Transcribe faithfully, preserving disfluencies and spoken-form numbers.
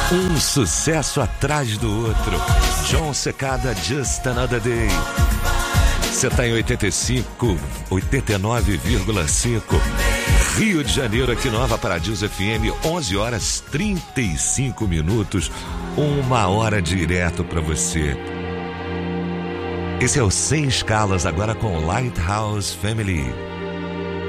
Um sucesso atrás do outro. John Secada, Just Another Day. Você tá em oitenta e cinco, oitenta e nove vírgula cinco. Rio de Janeiro, aqui Nova Paradiso F M, onze horas trinta e cinco minutos. Uma hora direto pra você. Esse é o Sem Escalas, agora com Lighthouse Family.